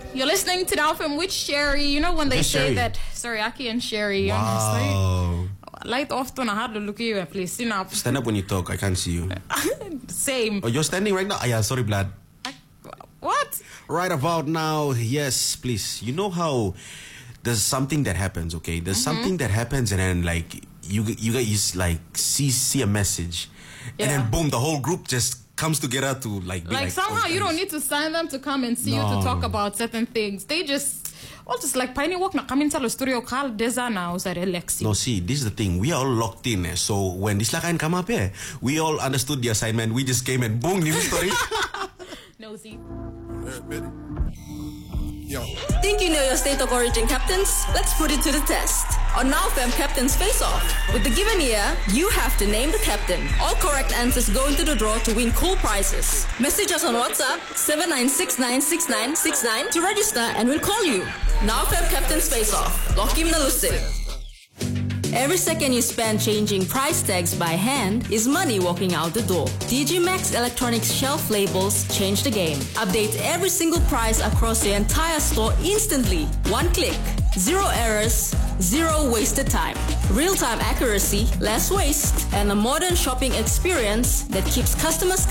You're listening to Now Film with Sherry. You know when they Yes, say Sherry. that Soriaki and Sherry. Wow. Light off to hard to look you, please. Sit up. Stand up when you talk. I can't see you. Same. Oh, you're standing right now? Ah, yeah, sorry, blood. What? Right about now, yes, please. You know how there's something that happens, okay? There's something that happens, and then like you guys like see a message, and Yeah. then boom, the whole group just comes together to like be Like somehow you don't need to sign them to come and see you to No. talk about certain things. They just like Piney Walk na come into the studio call Deza now sa Alexi. No, see, this is the thing. We are all locked in. So when this lakan come up here, we all understood the assignment. We just came and boom, new story. Nosy. Yo. Think you know your state of origin captains? Let's put it to the test. On Now Fam Captains Face Off. With the given year, you have to name the captain. All correct answers go into the draw to win cool prizes. Message us on WhatsApp 79696969 to register and we'll call you. Now Fam Captains Face Off. Lock him na lusin. Every second you spend changing price tags by hand is money walking out the door. DG Max Electronics shelf labels change the game. Update every single price across the entire store instantly. One click. Zero errors, zero wasted time. Real-time accuracy, less waste, and a modern shopping experience that keeps customers